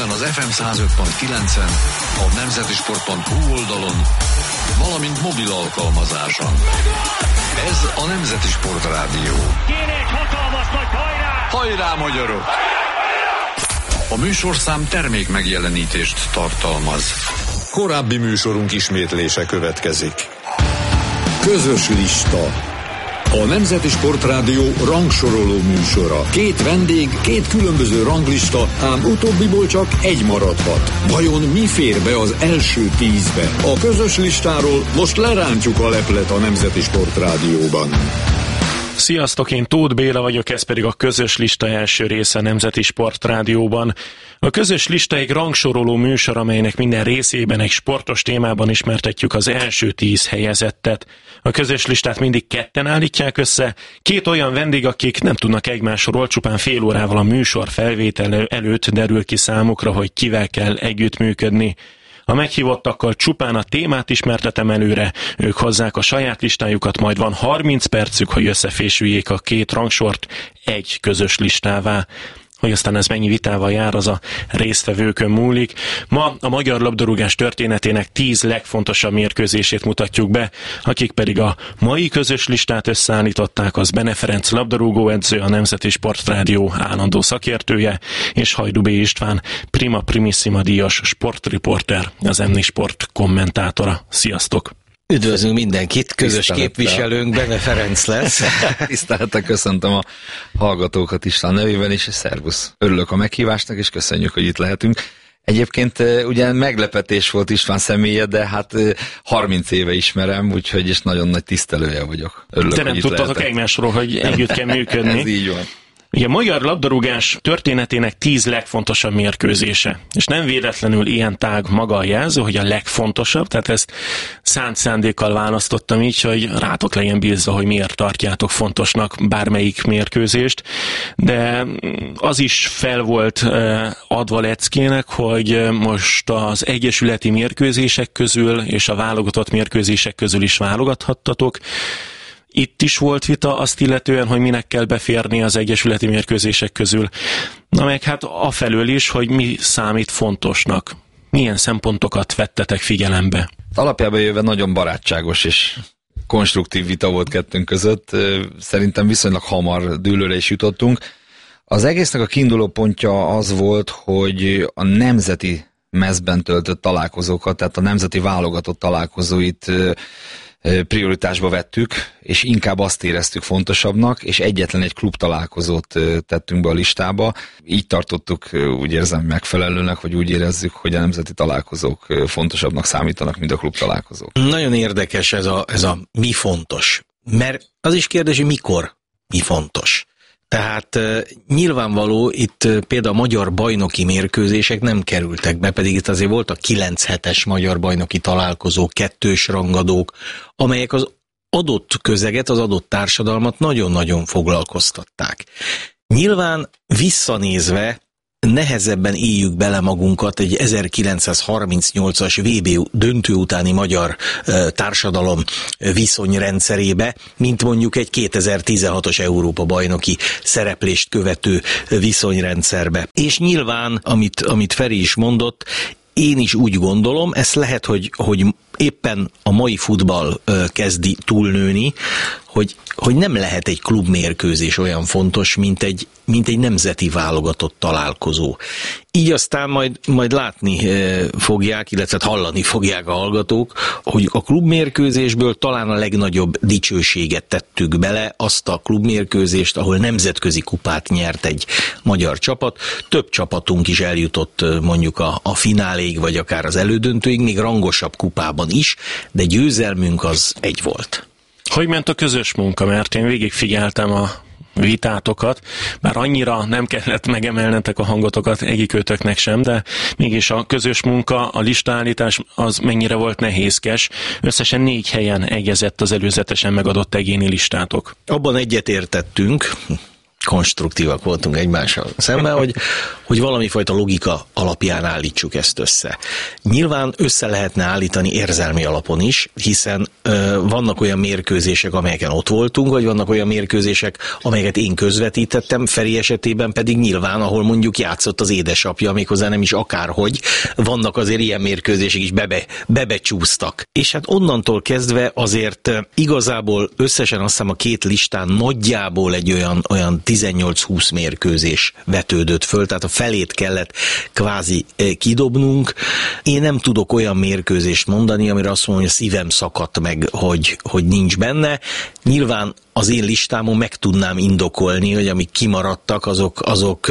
Budapesten az FM 105.9-en, a nemzetisport.hu oldalon, valamint mobil alkalmazáson. Ez a Nemzeti Sport Rádió. Kéne egy hatalmas nagy hajrá! Hajrá, magyarok! A műsorszám termék megjelenítést tartalmaz. Korábbi műsorunk ismétlése következik. Közös lista. A Nemzeti Sport Rádió rangsoroló műsora. Két vendég, két különböző ranglista, ám utóbbiból csak egy maradhat. Vajon mi fér be az első 10-be? A közös listáról most lerántjuk a leplet a Nemzeti Sport Rádióban. Sziasztok, én Tóth Béla vagyok, ez pedig a közös lista első része a Nemzeti Sport Rádióban. A közös lista egy rangsoroló műsor, amelynek minden részében egy sportos témában ismertetjük az első 10 helyezettet. A közös listát mindig ketten állítják össze, két olyan vendég, akik nem tudnak egymásról, csupán fél órával a műsor felvétel előtt derül ki számukra, hogy kivel kell együttműködni. A meghívottakkal csupán a témát ismertetem előre, ők hozzák a saját listájukat, majd van 30 percük, hogy összefésüljék a két rangsort egy közös listává. Hogy aztán ez mennyi vitával jár, az a résztvevőkön múlik. Ma a magyar labdarúgás történetének 10 legfontosabb mérkőzését mutatjuk be, akik pedig a mai közös listát összeállították, az Bene Ferenc labdarúgóedző, a Nemzeti Sport Rádió állandó szakértője, és Hajdú B. István prima primissima díjas sportriporter, az M4 Sport kommentátora. Sziasztok! Üdvözlünk mindenkit, közös képviselőnk Bene Ferenc lesz. Tisztelettel köszöntöm a hallgatókat István nevében is, és szervusz. Örülök a meghívásnak, és köszönjük, hogy itt lehetünk. Egyébként ugye meglepetés volt István személye, de hát 30 éve ismerem, úgyhogy és nagyon nagy tisztelője vagyok. Örülök, de nem tudtatok egymásról, hogy együtt kell működni. Ez így van. Ugye a magyar labdarúgás történetének 10 legfontosabb mérkőzése. És nem véletlenül ilyen tág maga a jelző, hogy a legfontosabb, tehát ezt szánt szándékkal választottam így, hogy rátok legyen bízva, hogy miért tartjátok fontosnak bármelyik mérkőzést. De az is fel volt adva leckének, hogy most az egyesületi mérkőzések közül és a válogatott mérkőzések közül is válogathattatok. Itt is volt vita azt illetően, hogy minek kell beférni az egyesületi mérkőzések közül. Na meg hát afelől is, hogy mi számít fontosnak. Milyen szempontokat vettetek figyelembe? Alapjában jöve nagyon barátságos és konstruktív vita volt kettőnk között. Szerintem viszonylag hamar dűlőre is jutottunk. Az egésznek a kiinduló pontja az volt, hogy a nemzeti mezben töltött találkozókat, tehát a nemzeti válogatott találkozóit prioritásba vettük, és inkább azt éreztük fontosabbnak, és egyetlen egy klub találkozót tettünk be a listába. Így tartottuk, úgy érzem, megfelelőnek, vagy úgy érezzük, hogy a nemzeti találkozók fontosabbnak számítanak, mint a klub találkozók. Nagyon érdekes ez a mi fontos, mert az is kérdés, hogy mikor mi fontos. Tehát nyilvánvaló, itt például a magyar bajnoki mérkőzések nem kerültek be, pedig itt azért voltak 9 hetes magyar bajnoki találkozók, 2-s rangadók, amelyek az adott közeget, az adott társadalmat nagyon-nagyon foglalkoztatták. Nyilván visszanézve nehezebben éljük bele magunkat egy 1938-as VB döntő utáni magyar társadalom viszonyrendszerébe, mint mondjuk egy 2016-os Európa-bajnoki szereplést követő viszonyrendszerbe. És nyilván, amit Feri is mondott, én is úgy gondolom, ez lehet, hogy éppen a mai futball kezdi túlnőni, hogy nem lehet egy klubmérkőzés olyan fontos, mint egy nemzeti válogatott találkozó. Így aztán majd látni fogják, illetve hallani fogják a hallgatók, hogy a klubmérkőzésből talán a legnagyobb dicsőséget tettük bele, azt a klubmérkőzést, ahol nemzetközi kupát nyert egy magyar csapat. Több csapatunk is eljutott mondjuk a fináléig, vagy akár az elődöntőig, még rangosabb kupában is, de győzelmünk az egy volt. Hogy ment a közös munka? Mert én végigfigyeltem a vitátokat, bár annyira nem kellett megemelnetek a hangotokat egyikőtöknek sem, de mégis a közös munka, a listaállítás az mennyire volt nehézkes. Összesen 4 helyen egyezett az előzetesen megadott egyéni listátok. Abban egyetértettünk, konstruktívak voltunk egymással szemben, hogy valami fajta logika alapján állítsuk ezt össze. Nyilván össze lehetne állítani érzelmi alapon is, hiszen vannak olyan mérkőzések, amelyeken ott voltunk, vagy vannak olyan mérkőzések, amelyeket én közvetítettem, Feri esetében pedig nyilván, ahol mondjuk játszott az édesapja, méghozzá nem is akárhogy, vannak azért ilyen mérkőzések is bebecsúsztak. És hát onnantól kezdve azért igazából összesen azt hiszem a két listán nagyjából egy olyan 18-20 mérkőzés vetődött föl, tehát a felét kellett kvázi kidobnunk. Én nem tudok olyan mérkőzést mondani, amire azt mondom, hogy a szívem szakadt meg, hogy nincs benne. Nyilván az én listámon meg tudnám indokolni, hogy amik kimaradtak, azok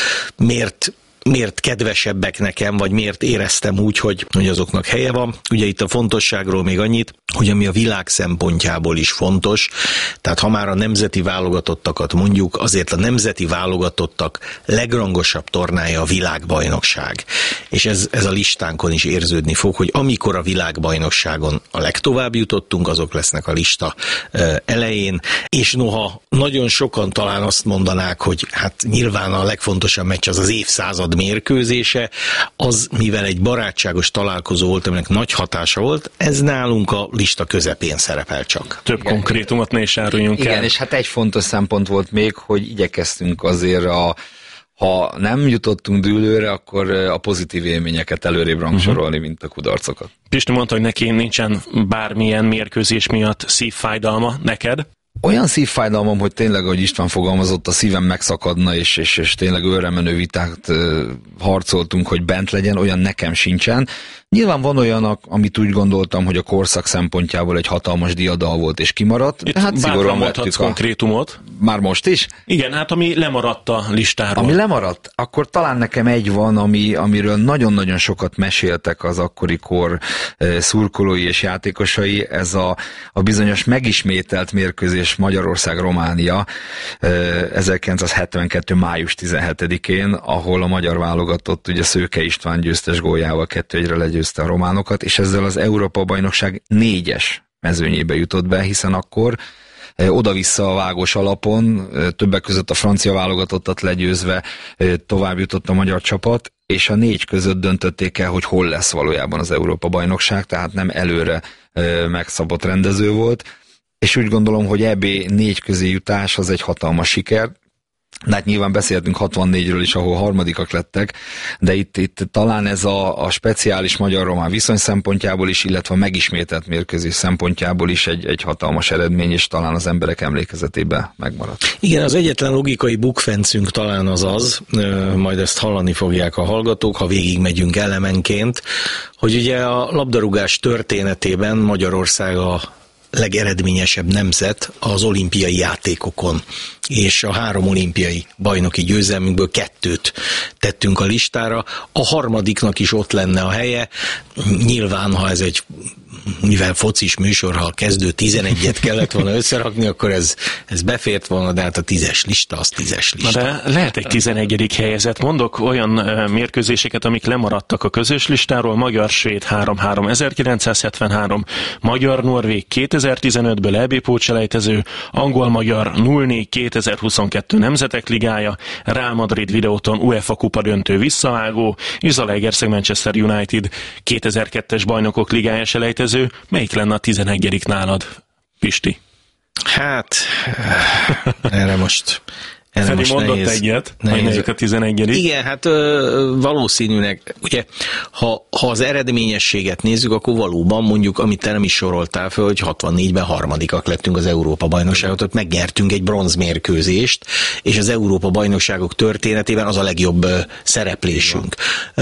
miért kedvesebbek nekem, vagy miért éreztem úgy, hogy azoknak helye van. Ugye itt a fontosságról még annyit, hogy ami a világ szempontjából is fontos, tehát ha már a nemzeti válogatottakat mondjuk, azért a nemzeti válogatottak legrangosabb tornája a világbajnokság. És ez a listánkon is érződni fog, hogy amikor a világbajnokságon a legtovább jutottunk, azok lesznek a lista elején, és noha nagyon sokan talán azt mondanák, hogy hát nyilván a legfontosabb meccs az évszázad mérkőzése, az mivel egy barátságos találkozó volt, aminek nagy hatása volt, ez nálunk a lista közepén szerepel csak. Több konkrétumot ne is áruljunk el. Igen, és hát egy fontos szempont volt még, hogy igyekeztünk azért ha nem jutottunk dűlőre, akkor a pozitív élményeket előrébb rangsorolni, mint a kudarcokat. Pisti mondta, hogy neki nincsen bármilyen mérkőzés miatt szívfájdalma, neked? Olyan szívfájdalmam, hogy tényleg, ahogy István fogalmazott, a szívem megszakadna, és tényleg őremenő vitát harcoltunk, hogy bent legyen, olyan nekem sincsen. Nyilván van olyan, amit úgy gondoltam, hogy a korszak szempontjából egy hatalmas diadal volt és kimaradt. Itt hát szigorúan vettük konkrétumot. Már most is? Igen, hát ami lemaradt a listáról. Ami lemaradt? Akkor talán nekem egy van, amiről nagyon-nagyon sokat meséltek az akkori kor szurkolói és játékosai, ez a bizonyos megismételt mérkőzés Magyarország-Románia 1972. május 17-én, ahol a magyar válogatott ugye Szőke István győztes góljával 2-1-re legyőzte a románokat, és ezzel az Európa-bajnokság 4-es mezőnyébe jutott be, hiszen akkor oda-vissza a vágós alapon, többek között a francia válogatottat legyőzve tovább jutott a magyar csapat, és a 4 között döntötték el, hogy hol lesz valójában az Európa-bajnokság, tehát nem előre megszabott rendező volt, és úgy gondolom, hogy EB 4 közé jutás az egy hatalmas siker. De hát nyilván beszéltünk 64-ről is, ahol harmadikak lettek, de itt talán ez a speciális magyar-román viszony szempontjából is, illetve a megismételt mérkőzés szempontjából is egy hatalmas eredmény, és talán az emberek emlékezetében megmaradt. Igen, az egyetlen logikai bukfencünk talán az, majd ezt hallani fogják a hallgatók, ha végigmegyünk elemenként, hogy ugye a labdarúgás történetében Magyarország a legeredményesebb nemzet az olimpiai játékokon, és a 3 olimpiai bajnoki győzelmünkből 2 tettünk a listára, a harmadiknak is ott lenne a helye. Nyilván, ha ez mivel focis műsor, ha a kezdő 11-et kellett volna összerakni, akkor ez befért volna, de hát a 10-es lista az 10-es lista. Na de lehet egy 11. helyezett. Mondok olyan mérkőzéseket, amik lemaradtak a közös listáról. Magyar-svéd 3-3 1973, Magyar-Norvég 2015-ből EB pótselejtező, Angol-Magyar 0-4 2022 Nemzetek Ligája, Real Madrid Videóton UEFA kupa döntő visszavágó, és Zalaegerszeg Manchester United 2002-es Bajnokok Ligája selejtező. Melyik lenne a 11. nálad, Pisti? Hát, erre most Feri mondott nehéz, egyet, hogy melyik a 11. Igen, hát valószínűleg, ugye, ha az eredményességet nézzük, akkor valóban mondjuk, amit te nem is soroltál fel, hogy 64-ben harmadikak lettünk az Európa-bajnokságot, ott megnyertünk egy bronzmérkőzést, és az Európa-bajnokságok történetében az a legjobb szereplésünk.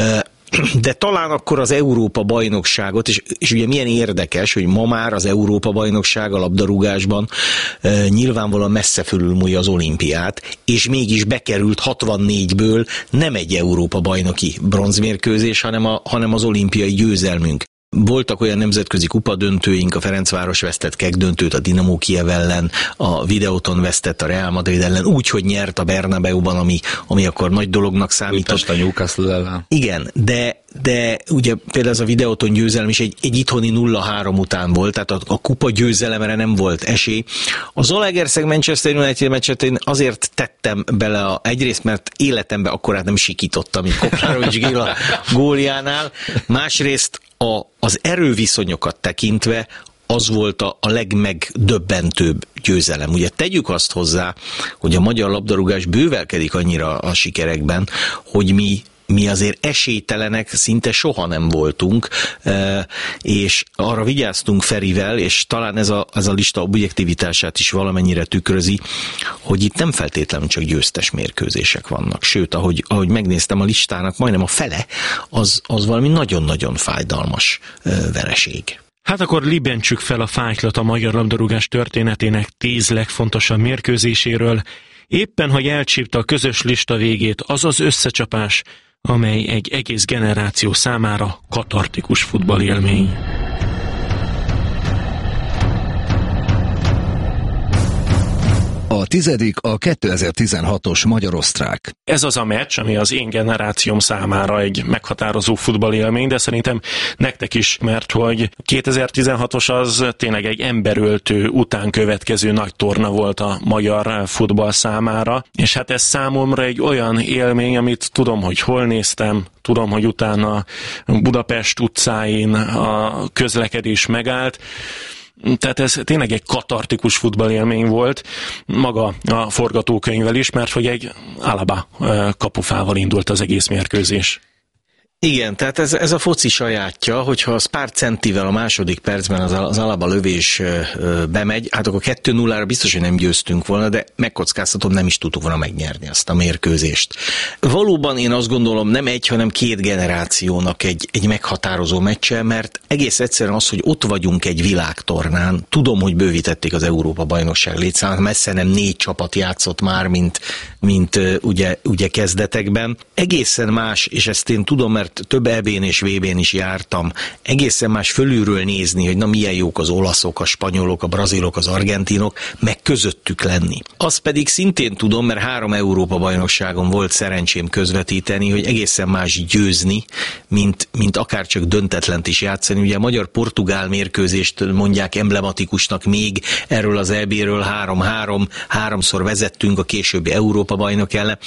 De talán akkor az Európa-bajnokságot, és ugye milyen érdekes, hogy ma már az Európa-bajnokság a labdarúgásban nyilvánvalóan messze fölülmúlja az olimpiát, és mégis bekerült 64-ből nem egy Európa-bajnoki bronzmérkőzés, hanem az olimpiai győzelmünk. Voltak olyan nemzetközi kupadöntőink, a Ferencváros vesztett kegdöntőt a Dinamo Kijev ellen, a Videóton vesztett a Real Madrid ellen, úgy, hogy nyert a Bernabeuban, ami akkor nagy dolognak számított. A Newcastle ellen. Igen, de ugye például ez a Videoton győzelem is egy itthoni 0-3 után volt, tehát a kupa győzelemre nem volt esély. A Zalaegerszeg-Manchester United meccset én azért tettem bele egyrészt, mert életemben akkorát nem sikítottam, mint Koplárovics Géla góljánál, másrészt az erőviszonyokat tekintve az volt a legmegdöbbentőbb győzelem. Ugye tegyük azt hozzá, hogy a magyar labdarúgás bővelkedik annyira a sikerekben, hogy mi azért esélytelenek szinte soha nem voltunk, és arra vigyáztunk Ferivel, és talán ez a lista objektivitását is valamennyire tükrözi, hogy itt nem feltétlenül csak győztes mérkőzések vannak. Sőt, ahogy megnéztem a listának, majdnem a fele, az valami nagyon-nagyon fájdalmas vereség. Hát akkor libentsük fel a fájtlat a magyar labdarúgás történetének 10 legfontosabb mérkőzéséről. Éppen, hogy elcsípte a közös lista végét az az összecsapás, amely egy egész generáció számára katartikus futballélmény. A 10. a 2016-os magyar-osztrák. Ez az a meccs, ami az én generációm számára egy meghatározó futballélmény, de szerintem nektek is, mert hogy 2016-os az tényleg egy emberöltő után következő nagy torna volt a magyar futball számára, és hát ez számomra egy olyan élmény, amit tudom, hogy hol néztem, tudom, hogy utána Budapest utcáin a közlekedés megállt. Tehát ez tényleg egy katartikus futballélmény volt, maga a forgatókönyvvel is, mert hogy egy Alaba kapufával indult az egész mérkőzés. Igen, tehát ez a foci sajátja, hogyha az pár centivel a második percben az Alaba lövés bemegy, hát akkor 2-0-ra biztos, hogy nem győztünk volna, de megkockáztatom, nem is tudtuk volna megnyerni azt a mérkőzést. Valóban én azt gondolom, nem egy, hanem 2 generációnak egy meghatározó meccse, mert egész egyszerűen az, hogy ott vagyunk egy világtornán, tudom, hogy bővítették az Európa-bajnokság létszámát, messze nem 4 csapat játszott már, mint ugye kezdetekben. Egészen más, és ezt én tudom, mert több EB-n és VB-n is jártam, egészen más fölülről nézni, hogy na milyen jók az olaszok, a spanyolok, a brazilok, az argentinok, meg közöttük lenni. Azt pedig szintén tudom, mert 3 Európa-bajnokságon volt szerencsém közvetíteni, hogy egészen más győzni, mint akár csak döntetlent is játszani. Ugye a magyar-portugál mérkőzést mondják emblematikusnak még erről az EB-ről, 3-3, 3-szor vezettünk a későbbi Európa-bajnok ellen,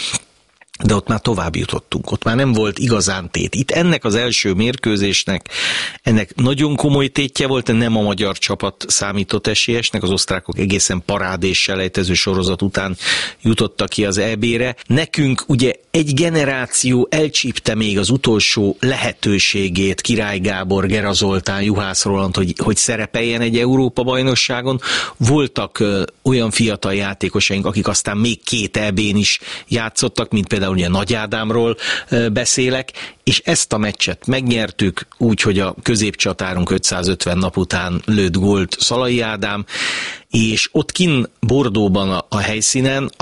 de ott már tovább jutottunk, ott már nem volt igazán tét. Itt ennek az első mérkőzésnek, ennek nagyon komoly tétje volt, nem a magyar csapat számított esélyesnek, az osztrákok egészen parádés selejtező sorozat után jutottak ki az EB-re. Nekünk ugye egy generáció elcsípte még az utolsó lehetőségét, Király Gábor, Gera Zoltán, Juhász Roland, hogy szerepeljen egy Európa-bajnokságon. Voltak olyan fiatal játékosaink, akik aztán még 2 EB-n is játszottak, mint például ugye Nagy Ádámról beszélek, és ezt a meccset megnyertük úgy, hogy a középcsatárunk 550 nap után lőtt gólt Szalai Ádám, és ott kinn Bordeauxban a helyszínen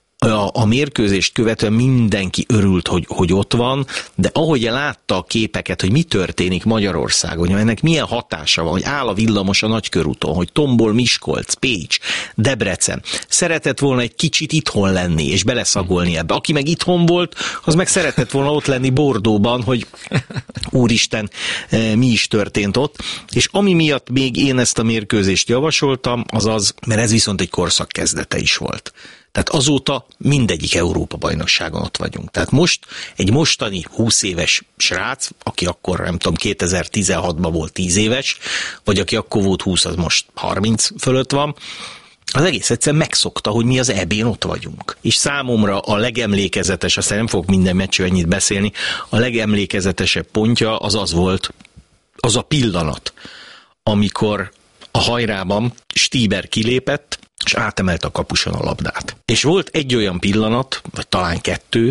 a mérkőzést követően mindenki örült, hogy ott van, de ahogy látta a képeket, hogy mi történik Magyarországon, hogy ennek milyen hatása van, hogy áll a villamos a Nagykörúton, hogy tombol Miskolc, Pécs, Debrecen. Szeretett volna egy kicsit itthon lenni, és beleszagolni ebbe. Aki meg itthon volt, az meg szeretett volna ott lenni Bordeauxban, hogy úristen, mi is történt ott. És ami miatt még én ezt a mérkőzést javasoltam, az, mert ez viszont egy korszak kezdete is volt. Tehát azóta mindegyik Európa-bajnokságon ott vagyunk. Tehát most egy mostani 20 éves srác, aki akkor nem tudom 2016-ban volt 10 éves, vagy aki akkor volt 20, az most 30 fölött van, az egész egyszerűen megszokta, hogy mi az EB-n ott vagyunk. És számomra a legemlékezetes, aztán nem fogok minden meccsről ennyit beszélni, a legemlékezetesebb pontja az volt, az a pillanat, amikor a hajrában Stieber kilépett, és átemelte a kapuson a labdát. És volt egy olyan pillanat, vagy talán 2,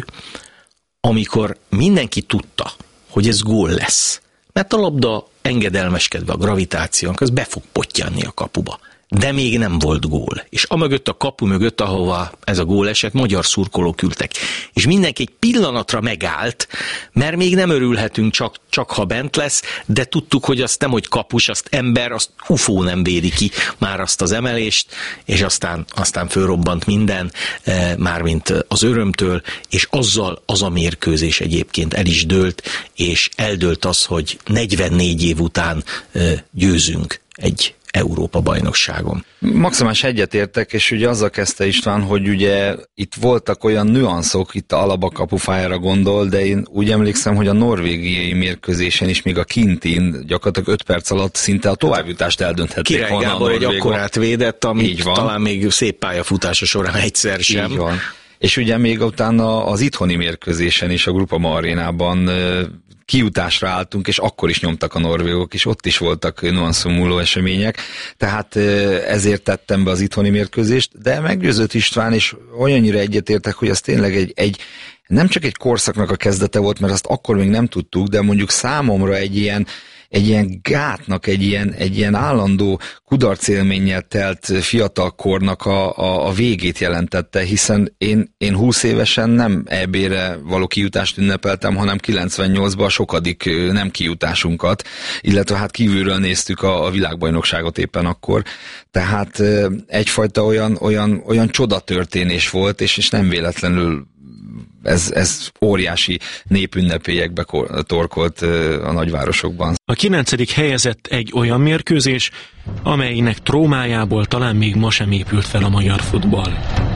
amikor mindenki tudta, hogy ez gól lesz. Mert a labda engedelmeskedve a gravitációnak, az be fog pottyanni a kapuba. de még nem volt gól. És amögött a kapu mögött, ahova ez a gól esett, magyar szurkolók ültek. És mindenki egy pillanatra megállt, mert még nem örülhetünk csak ha bent lesz, de tudtuk, hogy azt nem, hogy kapus, azt ember, azt UFO nem védi ki már azt az emelést, és aztán fölrobbant minden, mármint az örömtől, és azzal az a mérkőzés egyébként el is dőlt, és eldőlt az, hogy 44 év után győzünk egy Európa-bajnokságon. Maximális egyetértek, és ugye azzal kezdte István, hogy ugye itt voltak olyan nüanszok, itt a Alaba kapufájára gondol, de én úgy emlékszem, hogy a norvégiai mérkőzésen is, még a kintin gyakorlatilag 5 perc alatt szinte a továbbjutást eldönthették volna. Király Gábor egy akkorát védett, amit talán még szép pályafutása során egyszer sem. Így van. És ugye még utána az itthoni mérkőzésen is a Groupama arénában kijutásra álltunk, és akkor is nyomtak a norvégok, és ott is voltak nuanszon múló események, tehát ezért tettem be az itthoni mérkőzést, de meggyőzött István, és olyannyira egyetértek, hogy ez tényleg egy nem csak egy korszaknak a kezdete volt, mert azt akkor még nem tudtuk, de mondjuk számomra egy ilyen gátnak, egy ilyen állandó kudarcélménnyel telt fiatalkornak a végét jelentette, hiszen én 20 évesen nem EB-re való kijutást ünnepeltem, hanem 98-ban a sokadik nem kijutásunkat, illetve hát kívülről néztük a világbajnokságot éppen akkor, tehát egyfajta olyan csodatörténés volt, és nem véletlenül ez óriási népünnepélyekbe torkolt a nagyvárosokban. A 9. helyezett egy olyan mérkőzés, amelynek trómájából talán még ma sem épült fel a magyar futball.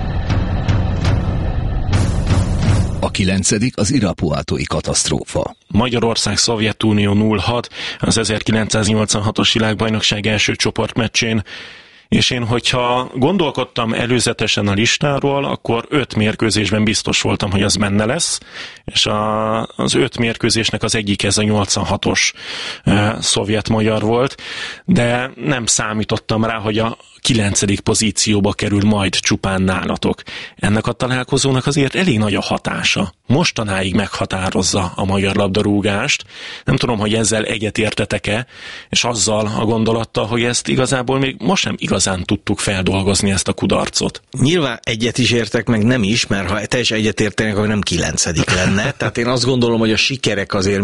A 9. az irapuátói katasztrófa. Magyarország-Szovjetunió 0-6 az 1986-os világbajnokság első csoportmeccsén. És én, hogyha gondolkodtam előzetesen a listáról, akkor 5 mérkőzésben biztos voltam, hogy az benne lesz, és az 5 mérkőzésnek az egyik ez a 86-os szovjet-magyar volt, de nem számítottam rá, hogy a 9. pozícióba kerül majd csupán nálatok. Ennek a találkozónak azért elég nagy a hatása. Mostanáig meghatározza a magyar labdarúgást. Nem tudom, hogy ezzel egyetértetek-e, és azzal a gondolattal, hogy ezt igazából még most sem igazán tudtuk feldolgozni, ezt a kudarcot. Nyilván egyet is értek, meg nem is, mert ha teljesen egyetértenek, akkor nem 9. lenne. Tehát én azt gondolom, hogy a sikerek azért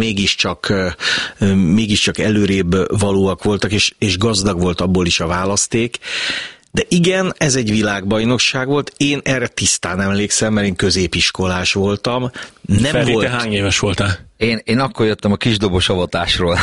mégiscsak előrébb valóak voltak, és gazdag volt abból is a választék. De igen, ez egy világbajnokság volt, én erre tisztán emlékszem, mert én középiskolás voltam. Feri, te hány éves voltál? Én akkor jöttem a kisdobos avatásról,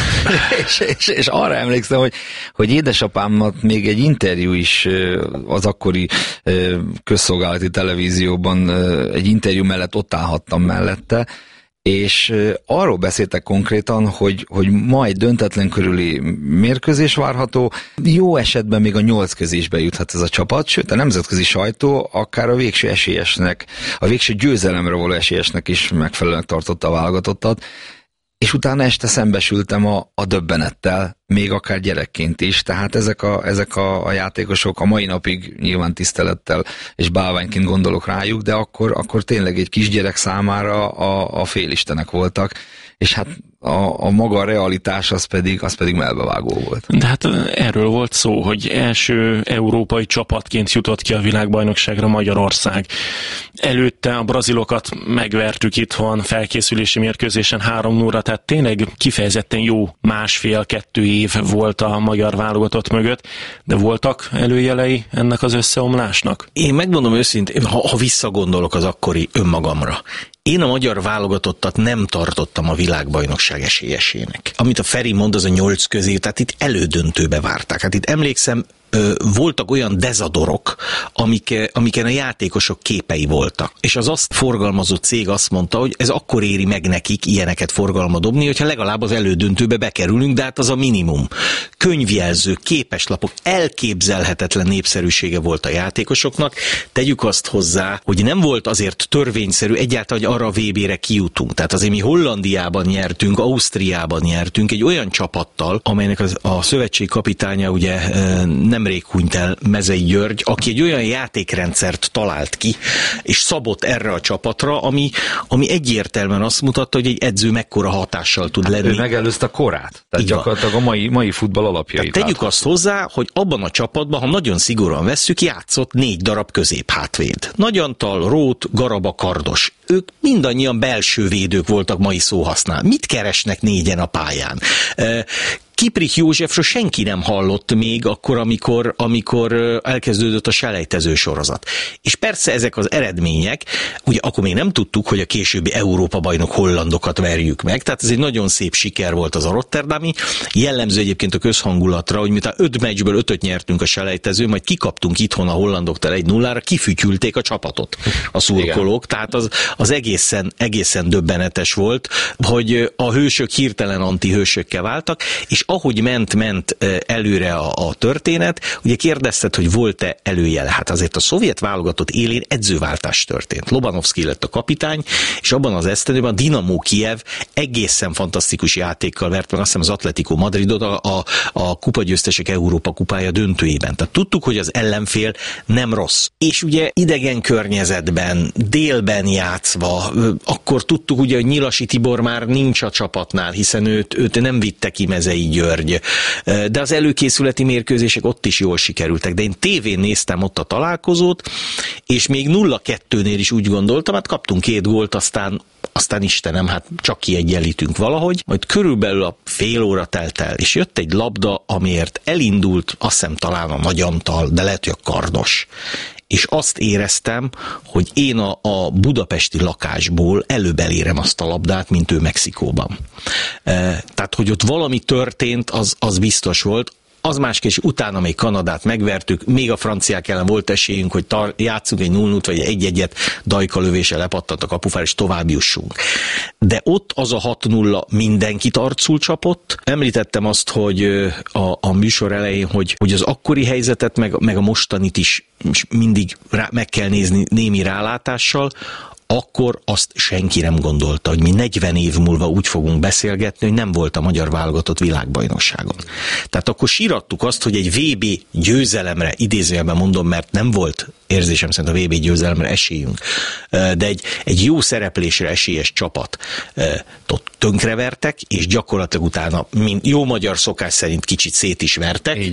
és arra emlékszem, hogy édesapámnak még egy interjú is az akkori közszolgálati televízióban egy interjú mellett ott állhattam mellette, és arról beszéltek konkrétan, hogy majd döntetlen körüli mérkőzés várható, jó esetben még a 8 közésbe juthat ez a csapat, sőt a nemzetközi sajtó akár a végső esélyesnek, a végső győzelemre való esélyesnek is megfelelően tartotta a válogatottat, és utána este szembesültem a döbbenettel, még akár gyerekként is, tehát ezek a játékosok a mai napig nyilván tisztelettel és bálványként gondolok rájuk, de akkor tényleg egy kisgyerek számára a félistenek voltak, és hát a maga realitás az pedig melbevágó volt. De hát erről volt szó, hogy első európai csapatként jutott ki a világbajnokságra Magyarország. Előtte a brazilokat megvertük itthon felkészülési mérkőzésen 3-0-ra, tehát tényleg kifejezetten jó 1,5-2 év volt a magyar válogatott mögött, de voltak előjelei ennek az összeomlásnak? Én megmondom őszintén, ha visszagondolok az akkori önmagamra, én a magyar válogatottat nem tartottam a világbajnokság esélyesének. Amit a Feri mond, az a 8 közé, tehát itt elődöntőbe várták. Hát itt emlékszem, voltak olyan dezadorok, amiken a játékosok képei voltak. És az azt forgalmazó cég azt mondta, hogy ez akkor éri meg nekik ilyeneket forgalma dobni, hogyha legalább az elődöntőbe bekerülünk, de hát az a minimum. Könyvjelző, képeslapok, elképzelhetetlen népszerűsége volt a játékosoknak. Tegyük azt hozzá, hogy nem volt azért törvényszerű egyáltalán, hogy arra a VB-re kijutunk. Tehát azért mi Hollandiában nyertünk, Ausztriában nyertünk egy olyan csapattal, amelynek a szövetség kapitánya ugye nem nemrég hunyt el Mezei György, aki egy olyan játékrendszert talált ki, és szabott erre a csapatra, ami egyértelműen azt mutatta, hogy egy edző mekkora hatással tud lenni. Ő megelőzte a korát. Tehát gyakorlatilag a mai futball alapjait. Tehát tegyük azt hozzá, hogy abban a csapatban, ha nagyon szigorúan vesszük, játszott 4 darab középhátvéd. Nagy Antal, Róth, Garaba, Kardos. Ők mindannyian belső védők voltak mai szóhasznál. Mit keresnek 4-en a pályán? Kiprich Józsefről senki nem hallott még akkor, amikor elkezdődött a selejtező sorozat. És persze ezek az eredmények, ugye akkor még nem tudtuk, hogy a későbbi Európa-bajnok hollandokat verjük meg, tehát ez egy nagyon szép siker volt az a rotterdami. Jellemző egyébként a közhangulatra, hogy miután 5 meccsből 5-öt nyertünk a selejtezőn, majd kikaptunk itthon a hollandoktól 1-0-ra, kifütyülték a csapatot a szurkolók, tehát az egészen döbbenetes volt, hogy a hősök hirtelen antihősökkel váltak, és ahogy ment előre a történet, ugye kérdezted, hogy volt-e előjele. Hát azért a szovjet válogatott élén edzőváltás történt. Lobanovszky lett a kapitány, és abban az esztendőben a Dinamo Kijev egészen fantasztikus játékkal vert meg, azt hiszem az Atletico Madridot a kupagyőztesek Európa kupája döntőjében. Tehát tudtuk, hogy az ellenfél nem rossz. És ugye idegen környezetben, délben játszva, akkor tudtuk ugye, hogy Nyilasi Tibor már nincs a csapatnál, hiszen őt nem vitte ki Mezei György. De az előkészületi mérkőzések ott is jól sikerültek. De én tévén néztem ott a találkozót, és még 0-2-nél is úgy gondoltam, hát kaptunk 2 gólt, aztán Istenem, hát csak kiegyenlítünk valahogy, majd körülbelül a fél óra telt el, és jött egy labda, amiért elindult, azt hiszem talán a Nagy Antal, de lehet, hogy a Kardos. És azt éreztem, hogy én a budapesti lakásból előbb elérem azt a labdát, mint ő Mexikóban. Tehát, hogy ott valami történt, az biztos volt. Az másképp, utána még Kanadát megvertük, még a franciák ellen volt esélyünk, hogy játszunk egy 0-0-t, vagy egy 1-1-et, Dajka lövése lepattant a kapufára, és tovább jussunk. De ott az a 6-0 mindenkit arcul csapott. Említettem azt, hogy a műsor elején, hogy az akkori helyzetet, meg a mostanit is mindig meg kell nézni némi rálátással, akkor azt senki nem gondolta, hogy mi 40 év múlva úgy fogunk beszélgetni, hogy nem volt a magyar válogatott világbajnokságon. Tehát akkor sírattuk azt, hogy egy VB győzelemre, idézőjelben mondom, mert nem volt érzésem szerint a VB győzelemre esélyünk, de egy jó szereplésre esélyes csapat tönkrevertek, és gyakorlatilag utána jó magyar szokás szerint kicsit szét is vertek,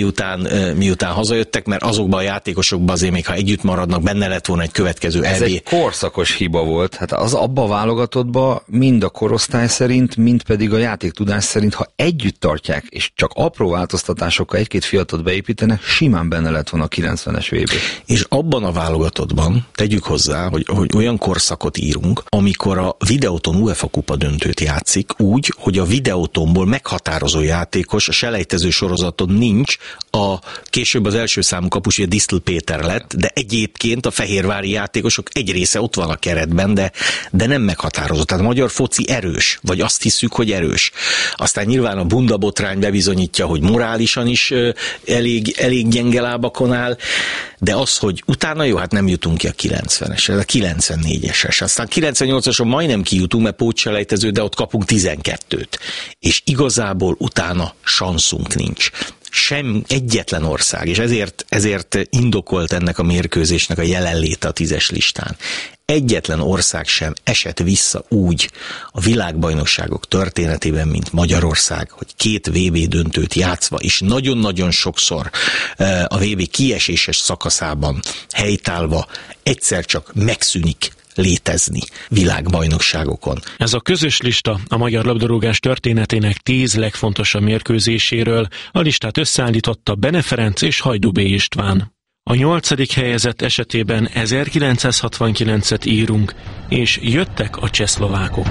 miután hazajöttek, mert azokban a játékosokban azért még ha együtt maradnak, benne lett volna egy következő Ez egy korszakos hiba volt. Hát az abba a válogatottba mind a korosztály szerint, mind pedig a játéktudás szerint, ha együtt tartják, és csak apró változtatásokkal egy-két fiatalt beépítenek, simán benne lett volna a 90-es VB. És abban a válogatottban tegyük hozzá, hogy olyan korszakot írunk, amikor a Videoton UEFA kupa döntőt játszik úgy, hogy a Videotonból meghatározó játékos a selejtező sorozaton nincs, később az első számú kapus, ugye Disztl Péter lett, de egyébként a fehérvári játékosok egy része ott van a keretben, de nem meghatározó. Tehát a magyar foci erős, vagy azt hiszük, hogy erős. Aztán nyilván a Bunda botrány bebizonyítja, hogy morálisan is elég gyenge lábakon áll, de az, hogy utána jó, hát nem jutunk ki a 90-esre, a 94-eses. Aztán 98-ason majdnem kijutunk, mert pótselejtező, de ott kapunk 12-t. És igazából utána sanszunk nincs. Sem egyetlen ország, és ezért indokolt ennek a mérkőzésnek a jelenléte a 10-es listán. Egyetlen ország sem esett vissza úgy a világbajnokságok történetében, mint Magyarország, hogy 2 VB döntőt játszva, és nagyon-nagyon sokszor a VB kieséses szakaszában helytállva egyszer csak megszűnik létezni világbajnokságokon. Ez a közös lista a magyar labdarúgás történetének 10 legfontosabb mérkőzéséről. A listát összeállította Bene Ferenc és Hajdú B. István. A 8. helyezett esetében 1969-et írunk, és jöttek a csehszlovákok.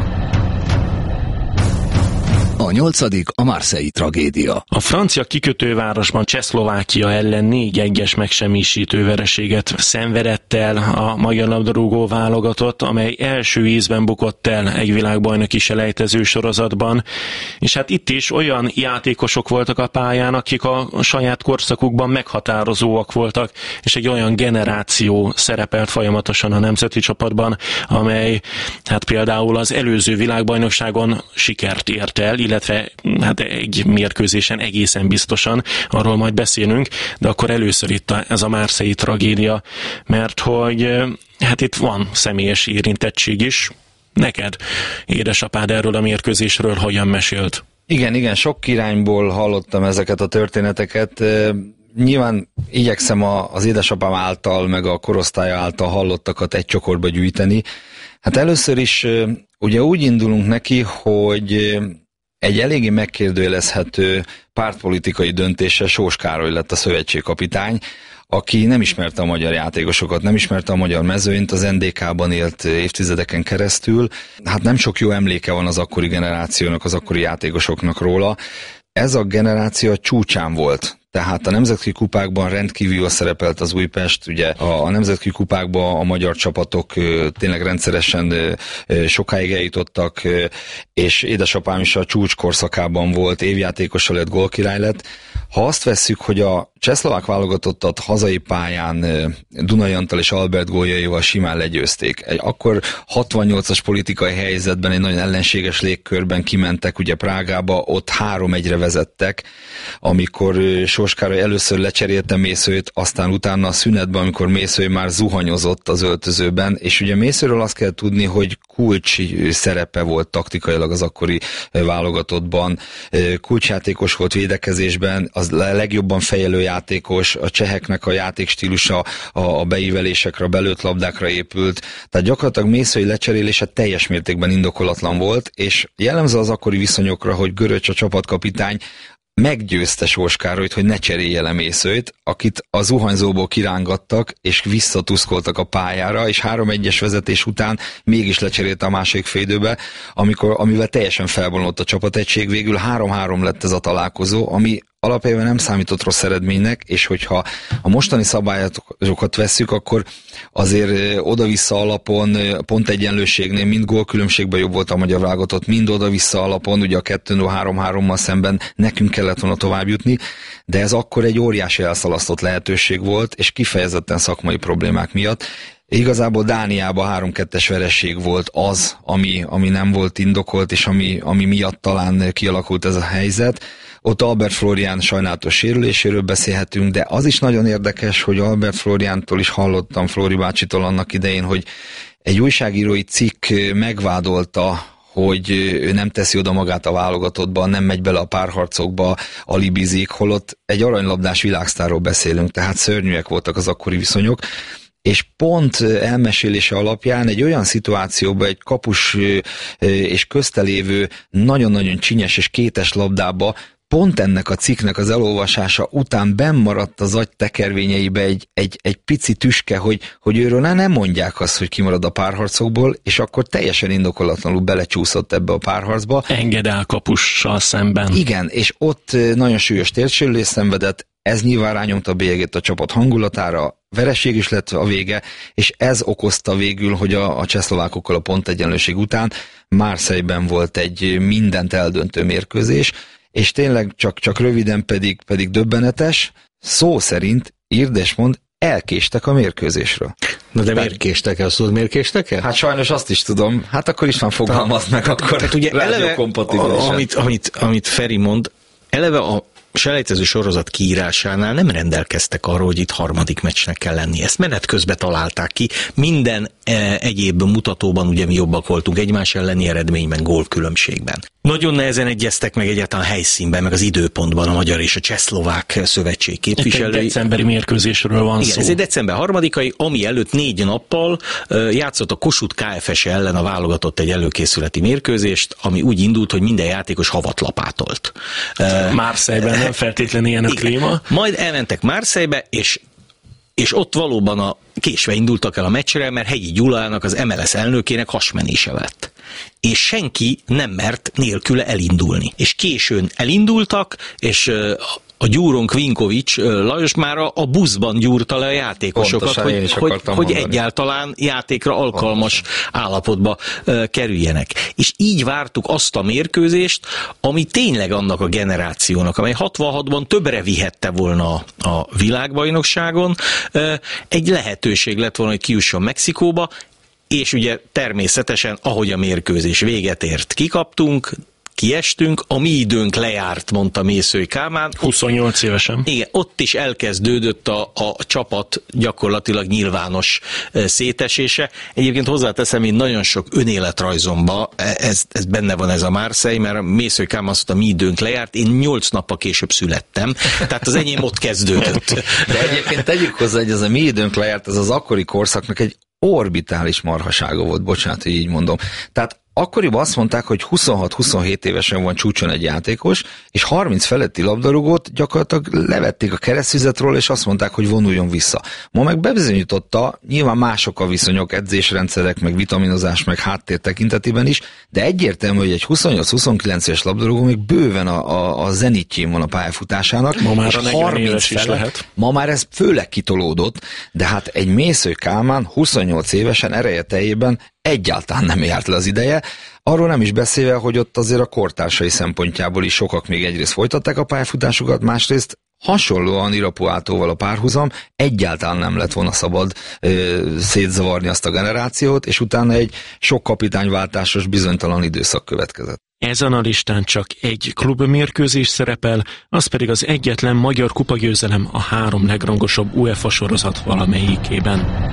A 8. a Marseille tragédia. A francia kikötővárosban Csehszlovákia ellen 4-1-es megsemmisítő vereséget szenvedett el a magyar labdarúgó válogatott, amely első ízben bukott el egy világbajnoki selejtező sorozatban, és hát itt is olyan játékosok voltak a pályán, akik a saját korszakukban meghatározóak voltak, és egy olyan generáció szerepelt folyamatosan a nemzeti csapatban, amely hát például az előző világbajnokságon sikert ért el, illetve illetve hát egy mérkőzésen egészen biztosan, arról majd beszélünk, de akkor először itt ez a Marseille tragédia, mert hogy hát itt van személyes érintettség is. Neked, édesapád erről a mérkőzésről hogyan mesélt? Igen, sok irányból hallottam ezeket a történeteket. Nyilván igyekszem az édesapám által, meg a korosztálya által hallottakat egy csokorba gyűjteni. Hát először is ugye úgy indulunk neki, hogy egy eléggé megkérdőjelezhető pártpolitikai döntéssel Sós Károly lett a szövetségkapitány, aki nem ismerte a magyar játékosokat, nem ismerte a magyar mezőnyt, az NDK-ban élt évtizedeken keresztül. Hát nem sok jó emléke van az akkori generációnak, az akkori játékosoknak róla. Ez a generáció a csúcsán volt. Tehát a nemzetközi kupákban rendkívül jól szerepelt az Újpest, ugye a nemzetközi kupákban a magyar csapatok tényleg rendszeresen sokáig eljutottak, és édesapám is a csúcs korszakában volt, évjátékosa lett, gólkirály lett. Ha azt vesszük, hogy a csehszlovák válogatottat hazai pályán Dunai Antal és Albert góljaival simán legyőzték. Akkor 68-as politikai helyzetben egy nagyon ellenséges légkörben kimentek ugye Prágába, ott 3-1-re vezettek, amikor Sós Károly először lecserélte Mészőt, aztán utána a szünetben, amikor Mésző már zuhanyozott az öltözőben, és ugye Mészőről azt kell tudni, hogy kulcs szerepe volt taktikailag az akkori válogatottban, kulcsjátékos volt védekezésben, az legjobban fejelő játékos, a cseheknek a játékstílusa a beívelésekre, a belőtt labdákra épült, tehát gyakorlatilag Mészői lecserélése teljes mértékben indokolatlan volt, és jellemző az akkori viszonyokra, hogy Göröcs a csapatkapitány meggyőzte Sós Károlyt, hogy ne cserélje le Mészőt, akit a zuhanyzóból kirángattak, és visszatuszkoltak a pályára, és 3-1-es vezetés után mégis lecserélte a második félidőbe, amivel teljesen felbomlott a csapategység. Végül 3-3 lett ez a találkozó, ami alapjában nem számított rossz eredménynek, és hogyha a mostani szabályokat vesszük, akkor azért oda-vissza alapon, pontegyenlőségnél, mind gólkülönbségben jobb volt a magyar válogatott, mind oda-vissza alapon, ugye a 2-3-3-mal szemben nekünk kellett volna tovább jutni, de ez akkor egy óriási elszalasztott lehetőség volt, és kifejezetten szakmai problémák miatt. Igazából Dániában 3-2-es vereség volt az, ami nem volt indokolt, és ami miatt talán kialakult ez a helyzet. Ott Albert Florian sajnálatos sérüléséről beszélhetünk, de az is nagyon érdekes, hogy Albert Floriantól is hallottam, Flori bácsitól annak idején, hogy egy újságírói cikk megvádolta, hogy ő nem teszi oda magát a válogatottban, nem megy bele a párharcokba, alibizik, holott egy aranylabdás világsztárról beszélünk, tehát szörnyűek voltak az akkori viszonyok. És pont elmesélése alapján egy olyan szituációban, egy kapus és köztelévő nagyon-nagyon csinyes és kétes labdába pont ennek a cikknek az elolvasása után bennmaradt az agy tekervényeibe egy pici tüske, hogy őről nem mondják azt, hogy kimarad a párharcokból, és akkor teljesen indokolatlanul belecsúszott ebbe a párharcba. Engedál kapussal szemben. Igen, és ott nagyon súlyos térsérülést szenvedett, ez nyilván rányomta a bélyegét a csapat hangulatára, vereség is lett a vége, és ez okozta végül, hogy a csehszlovákokkal a pontegyenlőség után Marseille-ben volt egy mindent eldöntő mérkőzés, és tényleg csak röviden pedig döbbenetes, szó szerint, írd és mond, elkéstek a mérkőzésről. Na de miért késtek el? Azt tudod, miért késtek el? Hát sajnos azt is tudom. Hát akkor is van fogalmazd meg, akkor hát ugye eleve, amit Feri mond, eleve a selejtező sorozat kiírásánál nem rendelkeztek arról, hogy itt harmadik meccsnek kell lenni. Ezt menet közben találták ki. Minden egyéb mutatóban ugye mi jobbak voltunk egymás elleni eredményben, gólkülönbségben. Nagyon nehezen egyeztek meg egyáltalán a helyszínben, meg az időpontban a magyar és a csehszlovák szövetség képviselői. Egy decemberi mérkőzésről van szó. Ez egy december 3-ai, ami előtt 4 nappal játszott a Kossuth KFS ellen a válogatott egy előkészületi mérkőzést, ami úgy indult, hogy minden játékos havat lapátolt. Marseille-ben nem feltétlenül ilyen a klíma. Majd elmentek Marseille-be, és ott valóban késve indultak el a meccsre, mert Hegyi Gyulának, az MLS elnökének hasmenése lett. És senki nem mert nélküle elindulni. És későn elindultak, és a Gyúron Kvinkovics Lajos már a buszban gyúrta le a játékosokat, hogy egyáltalán játékra alkalmas állapotba kerüljenek. És így vártuk azt a mérkőzést, ami tényleg annak a generációnak, amely 66-ban többre vihette volna a világbajnokságon, egy lehetőség lett volna, hogy kijusson Mexikóba, és ugye természetesen, ahogy a mérkőzés véget ért, kikaptunk, kiestünk, a mi időnk lejárt, mondta Mészöly Kálmán. 28 évesen. Igen, ott is elkezdődött a csapat gyakorlatilag nyilvános szétesése. Egyébként hozzáteszem, én nagyon sok önéletrajzomban ez benne van ez a Marseille, mert a Mészöly Kálmán azt mondta, mi időnk lejárt, én 8 nappal később születtem, tehát az enyém ott kezdődött. De egyébként tegyük hozzá, hogy ez a mi időnk lejárt, ez az akkori korszaknak egy orbitális marhasága volt, bocsánat, hogy így mondom. Tehát akkoriban azt mondták, hogy 26-27 évesen van csúcson egy játékos, és 30 feletti labdarúgót gyakorlatilag levették a keresztüzetről, és azt mondták, hogy vonuljon vissza. Ma meg bebizonyította, nyilván mások a viszonyok, edzésrendszerek, meg vitaminozás, meg háttér tekintetében is, de egyértelmű, hogy egy 28-29 éves labdarúgó még bőven a zenitjén van a pályafutásának. Ma már és a 40 is lehet. Ma már ez főleg kitolódott, de hát egy Mészöly Kálmán 28 évesen ereje teljében egyáltalán nem járt le az ideje, arról nem is beszélve, hogy ott azért a kortársai szempontjából is sokak még egyrészt folytatták a pályafutásukat, másrészt hasonlóan Irapuátóval a párhuzam, egyáltalán nem lett volna szabad szétzavarni azt a generációt, és utána egy sok kapitányváltásos bizonytalan időszak következett. Ezen a listán csak egy klubmérkőzés szerepel, az pedig az egyetlen magyar kupagyőzelem a 3 legrangosabb UEFA sorozat valamelyikében.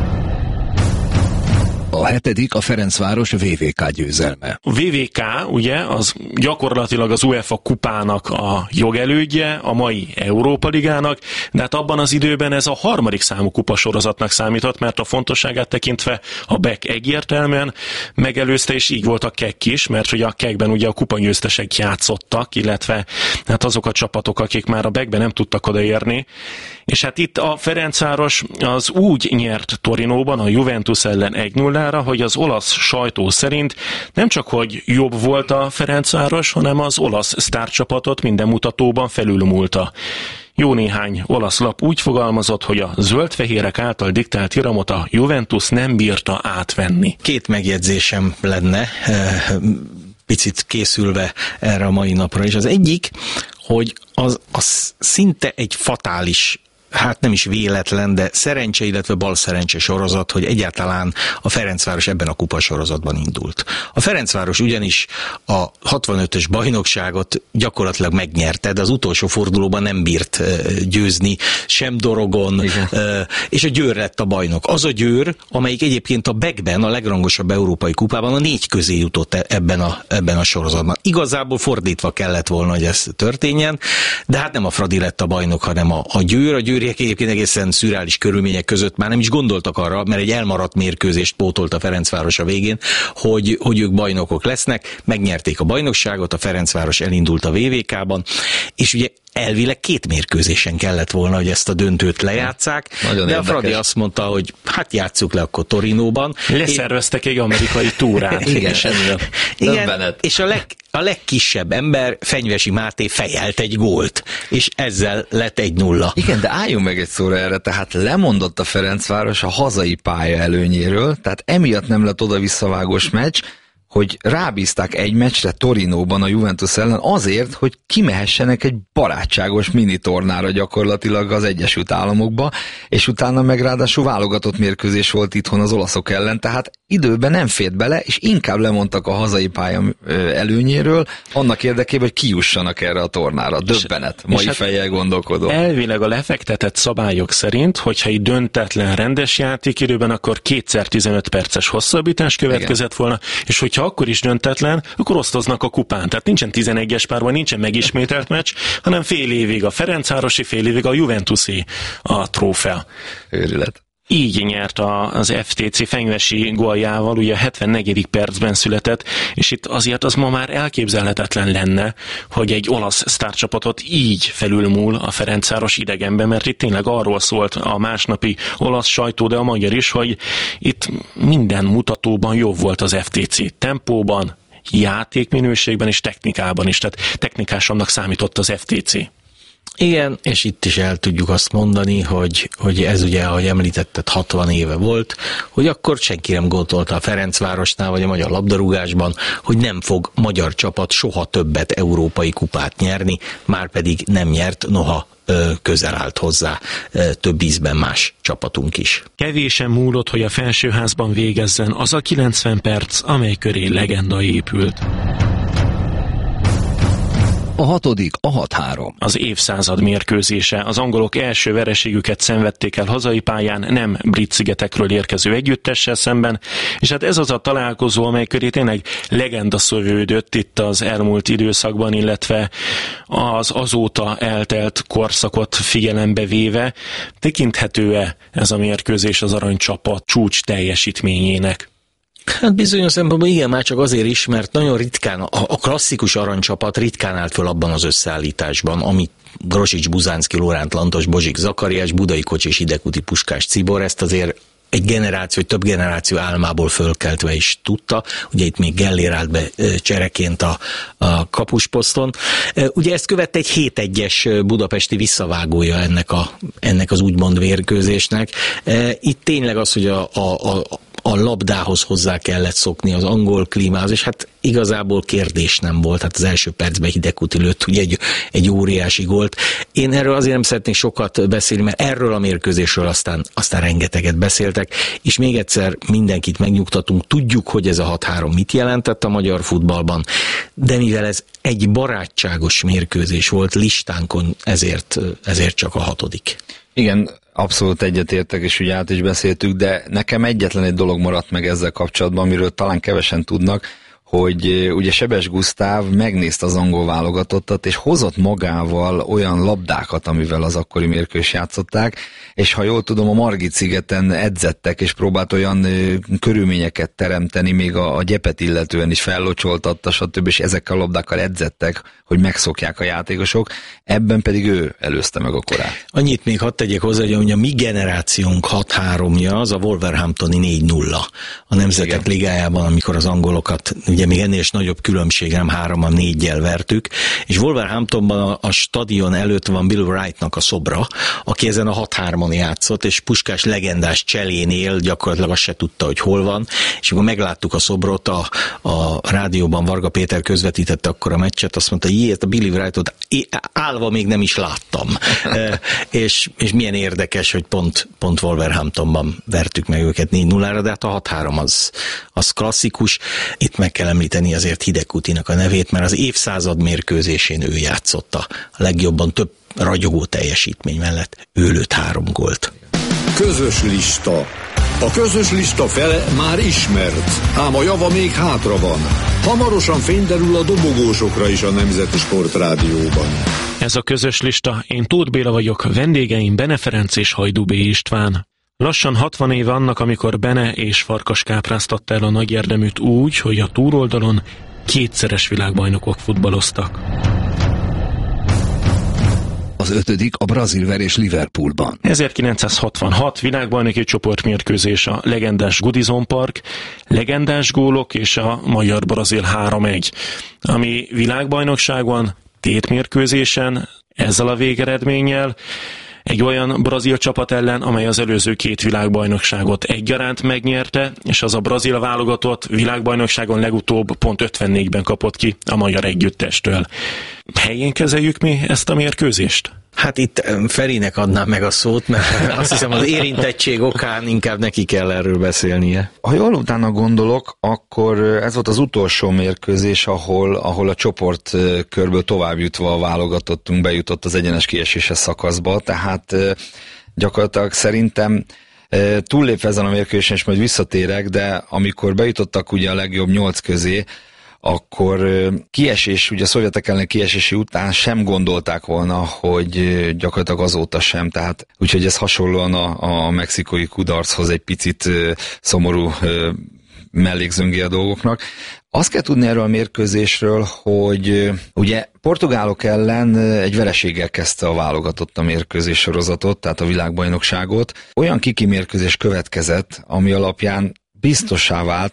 A 7. a Ferencváros VVK győzelme. A VVK ugye az gyakorlatilag az UEFA kupának a jogelődje, a mai Európa Ligának, de hát abban az időben ez a 3. számú kupasorozatnak számított, mert a fontosságát tekintve a BEK egyértelműen megelőzte, és így volt a KEK is, mert ugye a KEK-ben ugye a kupagyőztesek játszottak, illetve hát azok a csapatok, akik már a BEK-ben nem tudtak odaérni. És hát itt a Ferencváros az úgy nyert Torinóban a Juventus ellen 1-0-ra, hogy az olasz sajtó szerint nem csak hogy jobb volt a Ferencváros, hanem az olasz sztárcsapatot minden mutatóban felülmúlta. Jó néhány olasz lap úgy fogalmazott, hogy a zöldfehérek által diktált iramot a Juventus nem bírta átvenni. 2 megjegyzésem lenne, picit készülve erre a mai napra, és az egyik, hogy az szinte egy fatális, hát nem is véletlen, de szerencse, illetve balszerencse sorozat, hogy egyáltalán a Ferencváros ebben a kupasorozatban indult. A Ferencváros ugyanis a 65-ös bajnokságot gyakorlatilag megnyerte, de az utolsó fordulóban nem bírt győzni, sem Dorogon, és a Győr lett a bajnok. Az a Győr, amelyik egyébként a BEK-ben, a legrangosabb európai kupában a 4 közé jutott ebben a sorozatban. Igazából fordítva kellett volna, hogy ez történjen, de hát nem a Fradi lett a bajnok, hanem a Győr. A Győriek egyébként egészen szürreális körülmények között már nem is gondoltak arra, mert egy elmaradt mérkőzést pótolt a Ferencváros a végén, hogy ők bajnokok lesznek, megnyerték a bajnokságot, a Ferencváros elindult a VVK-ban, és ugye elvileg 2 mérkőzésen kellett volna, hogy ezt a döntőt lejátsszák, de érdekes. A Fradi azt mondta, hogy hát játsszuk le akkor Torinóban. Leszerveztek egy amerikai túrát. Igen, és a legkisebb ember, Fenyvesi Máté fejelt egy gólt, és ezzel lett 1-0. Igen, de álljunk meg egy szóra erre, tehát lemondott a Ferencváros a hazai pálya előnyéről, tehát emiatt nem lett oda-visszavágós meccs, hogy rábízták egy meccsre Torinóban a Juventus ellen azért, hogy kimehessenek egy barátságos minitornára gyakorlatilag az Egyesült Államokba, és utána meg ráadásul válogatott mérkőzés volt itthon az olaszok ellen, tehát időben nem fért bele, és inkább lemondtak a hazai pálya előnyéről, annak érdekében, hogy kijussanak erre a tornára. Döbbenet, mai fejjel gondolkodom. Elvileg a lefektetett szabályok szerint, hogyha egy döntetlen rendes játékidőben, akkor 2x15 perces hosszabbítás következett volna, és hogyha akkor is döntetlen, akkor osztoznak a kupán. Tehát nincsen 11-es párban, nincsen megismételt meccs, hanem fél évig a Ferencvárosi, fél évig a Juventusi a trófea. Őrület. Így nyert az FTC Fenyvesi góljával, ugye a 74. percben született, és itt azért az ma már elképzelhetetlen lenne, hogy egy olasz sztárcsapatot így felülmúl a Ferencváros idegenben, mert itt tényleg arról szólt a másnapi olasz sajtó, de a magyar is, hogy itt minden mutatóban jobb volt az FTC, tempóban, játékminőségben és technikában is, tehát technikásabbnak számított az FTC. Igen, és itt is el tudjuk azt mondani, hogy ez ugye, ahogy említetted, 60 éve volt, hogy akkor senki nem gondolta a Ferencvárosnál, vagy a magyar labdarúgásban, hogy nem fog magyar csapat soha többet európai kupát nyerni, már pedig nem nyert, noha közel állt hozzá több ízben más csapatunk is. Kevésen múlott, hogy a felsőházban végezzen az a 90 perc, amely köré legenda épült. A 6. a 6-3. Az évszázad mérkőzése. Az angolok első vereségüket szenvedték el hazai pályán, nem Brit-szigetekről érkező együttessel szemben, és hát ez az a találkozó, amely köré tényleg legenda szövődött itt az elmúlt időszakban, illetve az azóta eltelt korszakot figyelembe véve. Tekinthető-e ez a mérkőzés az aranycsapat csúcs teljesítményének? Hát bizonyos szempontból igen, már csak azért is, mert nagyon ritkán, a klasszikus aranycsapat ritkán állt föl abban az összeállításban, amit Grosics, Buzánszky, Lóránt, Lantos, Bozsik, Zakariás, Budai Kocsis, Hidegkuti, Puskás, Cibor, ezt azért egy generáció, több generáció álmából fölkeltve is tudta. Ugye itt még Gellér állt be csereként a kapusposzton. Ugye ezt követte egy 7-1-es budapesti visszavágója ennek az úgymond mérkőzésnek. Itt tényleg az, hogy a labdához hozzá kellett szokni, az angol klímához, és hát igazából kérdés nem volt. Hát az első percben Hidegkuti lőtt ugye egy óriási gólt. Én erről azért nem szeretnék sokat beszélni, mert erről a mérkőzésről aztán rengeteget beszéltek, és még egyszer mindenkit megnyugtatunk, tudjuk, hogy ez a 6-3 mit jelentett a magyar futballban, de mivel ez egy barátságos mérkőzés volt listánkon, ezért csak a 6. Igen, abszolút egyetértek, és ugye át is beszéltük, de nekem egyetlen egy dolog maradt meg ezzel kapcsolatban, amiről talán kevesen tudnak, hogy ugye Sebes Gusztáv megnézte az angol válogatottat, és hozott magával olyan labdákat, amivel az akkori mérkőzést játszották, és ha jól tudom, a Margit-szigeten edzettek, és próbált olyan körülményeket teremteni, még a gyepet illetően is fellocsoltatta, stb., és ezekkel a labdákkal edzettek, hogy megszokják a játékosok, ebben pedig ő előzte meg a korát. Annyit még hadd tegyek hozzá, hogy a mi generációnk 6-3-ja az a Wolverhamptoni 4-0 a Nemzetek Ligájában, amikor az angolokat ugye még ennél is nagyobb különbség, nem 3-4-jel vertük, és Wolverhamptonban a stadion előtt van Bill Wrightnak a szobra, aki ezen a 6-3-on játszott, és Puskás legendás cselénél gyakorlatilag azt se tudta, hogy hol van, és akkor megláttuk a szobrot, a rádióban Varga Péter közvetítette akkor a meccset, azt mondta, a Billy Wrightot állva még nem is láttam. és milyen érdekes, hogy pont Wolverhamptonban vertük meg őket 4-0-ra, de hát a 6-3 az klasszikus. Itt meg kell említeni azért Hidegkutinak a nevét, mert az évszázad mérkőzésén ő játszotta a legjobban, több ragyogó teljesítmény mellett ő lőtt 3 gólt. Közös lista. A közös lista fele már ismert, ám a java még hátra van. Hamarosan fényderül a dobogósokra is a Nemzeti Sportrádióban. Ez a közös lista, én Tóth Béla vagyok, vendégeim Bene Ferenc és Hajdú B. István. Lassan 60 éve annak, amikor Bene és Farkas kápráztatta el a nagy érdeműt úgy, hogy a túloldalon 2-szeres világbajnokok futballoztak. Az 5. a brazil verés Liverpoolban. 1966 világbajnoki csoportmérkőzés a legendás Goodison Park, legendás gólok és a magyar-brazil 3-1, ami világbajnokságon, tétmérkőzésen, ezzel a végeredménnyel, egy olyan brazil csapat ellen, amely az előző 2 világbajnokságot egyaránt megnyerte, és az a brazil válogatott világbajnokságon legutóbb pont 54-ben kapott ki a magyar együttestől. Helyén kezeljük mi ezt a mérkőzést? Hát itt Ferinek adnám meg a szót, mert azt hiszem az érintettség okán inkább neki kell erről beszélnie. Ha jól utána gondolok, akkor ez volt az utolsó mérkőzés, ahol a csoport körből tovább jutva a válogatottunk bejutott az egyenes kieséses szakaszba, tehát gyakorlatilag szerintem túllépve ezen a mérkőzésen, és majd visszatérek, de amikor bejutottak ugye a legjobb 8 közé, akkor kiesés, ugye a szovjetek ellen kiesési után sem gondolták volna, hogy gyakorlatilag azóta sem, tehát úgyhogy ez hasonlóan a mexikói kudarchoz egy picit szomorú mellékzöngé a dolgoknak. Azt kell tudni erről a mérkőzésről, hogy ugye portugálok ellen egy vereséggel kezdte a válogatott a mérkőzés sorozatot, tehát a világbajnokságot. Olyan kiki mérkőzés következett, ami alapján biztossá vált,